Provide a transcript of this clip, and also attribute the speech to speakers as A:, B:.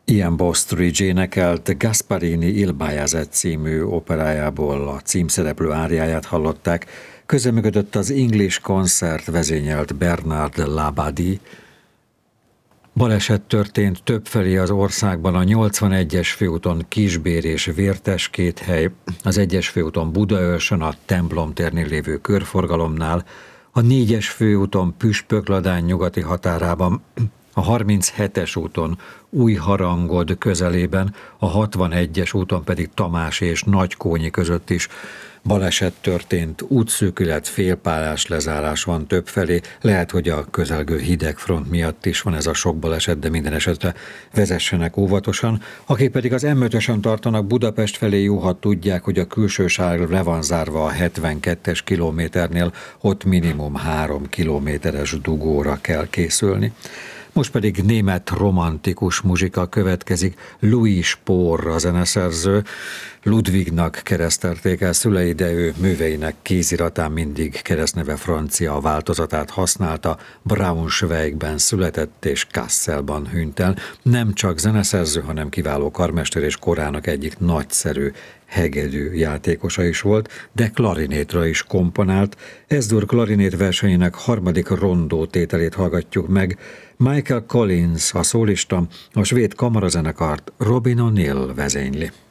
A: Ian Bostridge énekelt Gasparini Il Bajazet című operájából a címszereplő áriáját hallották, közreműködött az English Concert vezényelt Bernard Labadie. Baleset történt többfelé az országban a 81-es főúton Kisbér és Vérteskéthely, az 1-es főúton Budaörsön a Templom térnél lévő körforgalomnál, a 4-es főúton Püspökladány nyugati határában, a 37-es úton Újharangod közelében, a 61-es úton pedig Tamás és Nagykónyi között is baleset történt, útszűkület, félpályás lezárás van többfelé, lehet, hogy a közelgő hidegfront miatt is van ez a sok baleset, de minden esetre vezessenek óvatosan. Akik pedig az M5-ösön tartanak Budapest felé, jó, ha tudják, hogy a külső sáv le van zárva a 72-es kilométernél, ott minimum 3 kilométeres dugóra kell készülni. Most pedig német romantikus muzsika következik. Louis Spohr a zeneszerző. Ludwignak keresztelték el szülei, de ő műveinek kéziratán mindig keresztneve francia változatát használta. Braunschweigben született és Kasselban hunyt el. Nem csak zeneszerző, hanem kiváló karmester és korának egyik nagyszerű hegedű játékosa is volt, de klarinétra is komponált. Ez-dur klarinét versenyének 3. rondó tételét hallgatjuk meg. Michael Collins, a szólista, a svéd kamarazenekart Robin O'Neill vezényli.